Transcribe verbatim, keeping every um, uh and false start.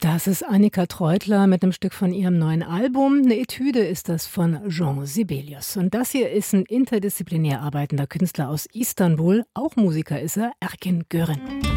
Das ist Annika Treutler mit einem Stück von ihrem neuen Album. Eine Etüde ist das von Jean Sibelius. Und das hier ist ein interdisziplinär arbeitender Künstler aus Istanbul. Auch Musiker ist er, Erkin Gören.